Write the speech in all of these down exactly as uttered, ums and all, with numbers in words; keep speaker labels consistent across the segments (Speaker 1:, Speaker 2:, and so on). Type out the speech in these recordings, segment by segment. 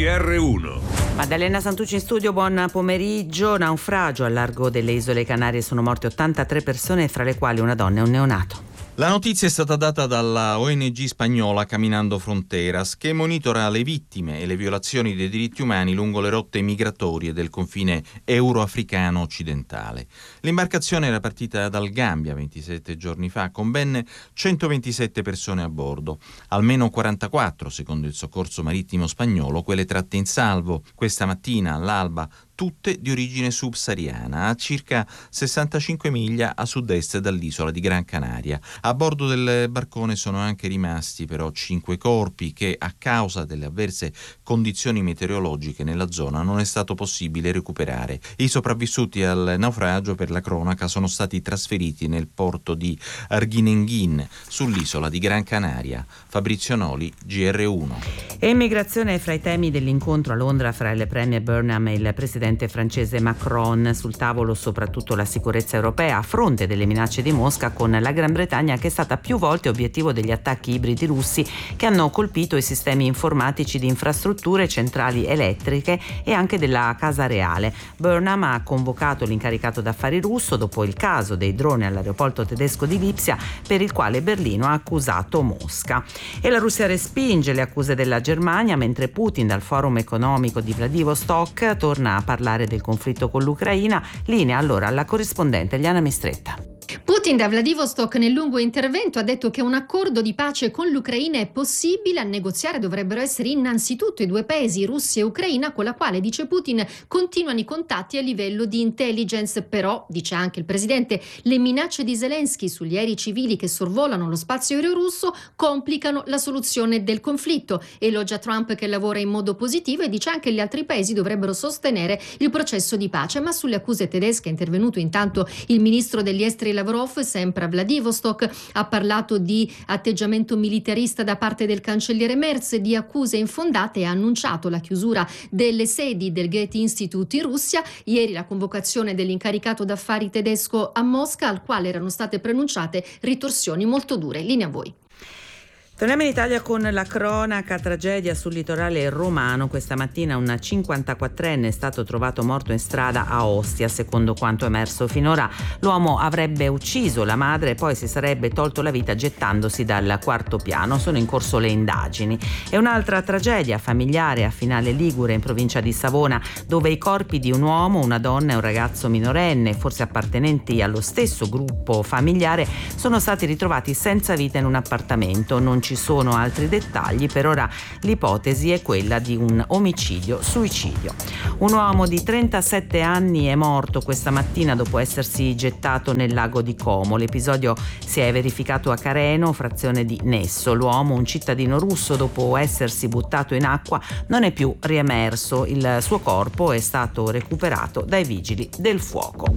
Speaker 1: R uno.
Speaker 2: Maddalena Santucci in studio, buon pomeriggio. Naufragio al largo delle isole Canarie, sono morte ottantatré persone, fra le quali una donna e un neonato.
Speaker 3: La notizia è stata data dalla O N G spagnola Caminando Fronteras, che monitora le vittime e le violazioni dei diritti umani lungo le rotte migratorie del confine euroafricano occidentale. L'imbarcazione era partita dal Gambia ventisette giorni fa con ben centoventisette persone a bordo, almeno quarantaquattro, secondo il soccorso marittimo spagnolo, quelle tratte in salvo questa mattina all'alba, tutte di origine subsahariana, a circa sessantacinque miglia a sud-est dall'isola di Gran Canaria. A bordo del barcone sono anche rimasti però cinque corpi che, a causa delle avverse condizioni meteorologiche nella zona, non è stato possibile recuperare. I sopravvissuti al naufragio, per la cronaca, sono stati trasferiti nel porto di Arguineguín, sull'isola di Gran Canaria. Fabrizio Noli, G R uno.
Speaker 2: E immigrazione è fra i temi dell'incontro a Londra fra il premier Burnham e il presidente francese Macron. Sul tavolo soprattutto la sicurezza europea a fronte delle minacce di Mosca, con la Gran Bretagna che è stata più volte obiettivo degli attacchi ibridi russi che hanno colpito i sistemi informatici di infrastrutture, centrali elettriche e anche della Casa Reale. Burnham ha convocato l'incaricato d'affari russo dopo il caso dei droni all'aeroporto tedesco di Lipsia, per il quale Berlino ha accusato Mosca. E la Russia respinge le accuse della Germania, mentre Putin dal forum economico di Vladivostok torna a parlare del conflitto con l'Ucraina. Linea allora alla corrispondente Eliana Mistretta.
Speaker 4: Putin da Vladivostok nel lungo intervento ha detto che un accordo di pace con l'Ucraina è possibile. A negoziare dovrebbero essere innanzitutto i due paesi, Russia e Ucraina, con la quale, dice Putin, continuano i contatti a livello di intelligence. Però, dice anche il presidente, le minacce di Zelensky sugli aerei civili che sorvolano lo spazio aereo russo complicano la soluzione del conflitto. Elogia Trump, che lavora in modo positivo, e dice anche che gli altri paesi dovrebbero sostenere il processo di pace. Ma sulle accuse tedesche è intervenuto intanto il ministro degli esteri Lavrov, sempre a Vladivostok. Ha parlato di atteggiamento militarista da parte del cancelliere Merz, di accuse infondate, e ha annunciato la chiusura delle sedi del Goethe Institute in Russia. Ieri la convocazione dell'incaricato d'affari tedesco a Mosca, al quale erano state pronunciate ritorsioni molto dure. Linea a voi.
Speaker 2: Torniamo in Italia con la cronaca. Tragedia sul litorale romano. Questa mattina un cinquantaquattrenne è stato trovato morto in strada a Ostia. Secondo quanto emerso finora, l'uomo avrebbe ucciso la madre e poi si sarebbe tolto la vita gettandosi dal quarto piano. Sono in corso le indagini. E un'altra tragedia familiare a Finale Ligure, in provincia di Savona, dove i corpi di un uomo, una donna e un ragazzo minorenne, forse appartenenti allo stesso gruppo familiare, sono stati ritrovati senza vita in un appartamento. Non ci sono altri dettagli. Per ora l'ipotesi è quella di un omicidio-suicidio. Un uomo di trentasette anni è morto questa mattina dopo essersi gettato nel lago di Como. L'episodio si è verificato a Careno, frazione di Nesso. L'uomo, un cittadino russo, dopo essersi buttato in acqua non è più riemerso. Il suo corpo è stato recuperato dai vigili del fuoco.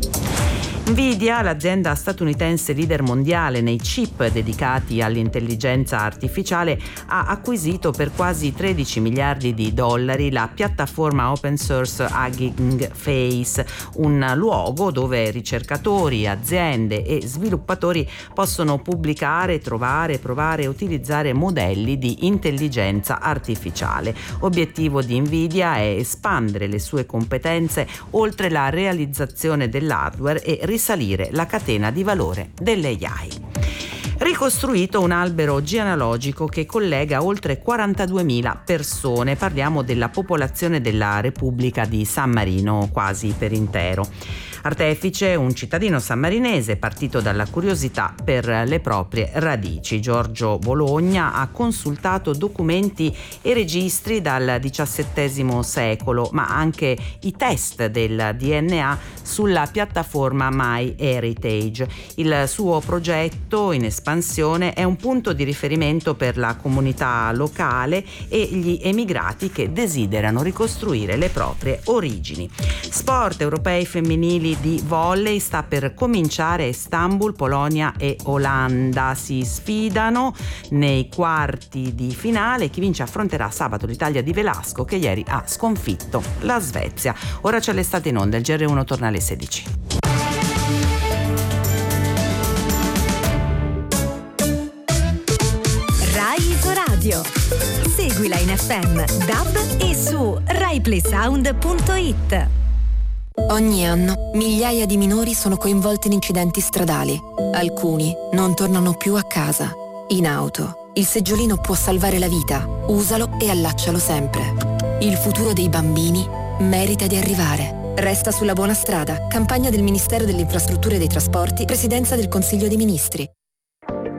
Speaker 2: Nvidia, l'azienda statunitense leader mondiale nei chip dedicati all'intelligenza artificiale, ha acquisito per quasi tredici miliardi di dollari la piattaforma open source Hugging Face, un luogo dove ricercatori, aziende e sviluppatori possono pubblicare, trovare, provare e utilizzare modelli di intelligenza artificiale. Obiettivo di Nvidia è espandere le sue competenze oltre la realizzazione dell'hardware e risalire la catena di valore dell'A I. Ricostruito un albero genealogico che collega oltre quarantaduemila persone. Parliamo della popolazione della Repubblica di San Marino, quasi per intero. Artefice un cittadino sammarinese partito dalla curiosità per le proprie radici. Giorgio Bologna ha consultato documenti e registri dal diciassettesimo secolo, ma anche i test del D N A sulla piattaforma MyHeritage. Il suo progetto in espansione è un punto di riferimento per la comunità locale e gli emigrati che desiderano ricostruire le proprie origini. Sport europei femminili di volley sta per cominciare a Istanbul. Polonia e Olanda si sfidano nei quarti di finale. Chi vince affronterà sabato l'Italia di Velasco, che ieri ha sconfitto la Svezia. Ora c'è l'estate in onda, il G R uno torna alle sedici.
Speaker 5: Rai Isoradio. Segui
Speaker 1: seguila in F M, D A B e su rai play sound punto it.
Speaker 5: Ogni anno migliaia di minori sono coinvolti in incidenti stradali. Alcuni non tornano più a casa. In auto, il seggiolino può salvare la vita. Usalo e allaccialo sempre. Il futuro dei bambini merita di arrivare. Resta sulla buona strada. Campagna del Ministero delle Infrastrutture e dei Trasporti, Presidenza del Consiglio dei Ministri.